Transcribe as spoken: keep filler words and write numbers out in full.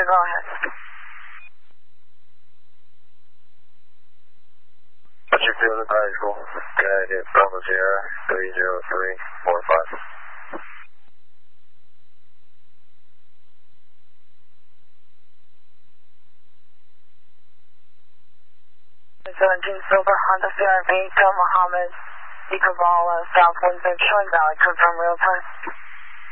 go ahead. What's your field of practical? Can I get Bravo Sierra three zero three four five? seventeen Silver Honda C R V to Mohammed Iqbal, South Windsor, Showing Valley, confirm real time.